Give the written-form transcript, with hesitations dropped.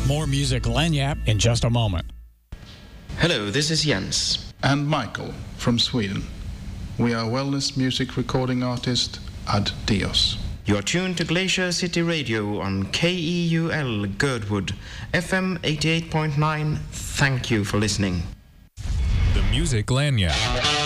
More music Lanyap in just a moment. Hello, this is Jens. And Michael from Sweden. We are wellness music recording artist Ad Dios. You are tuned to Glacier City Radio on KEUL Girdwood, FM 88.9. Thank you for listening. The Music Lanyap.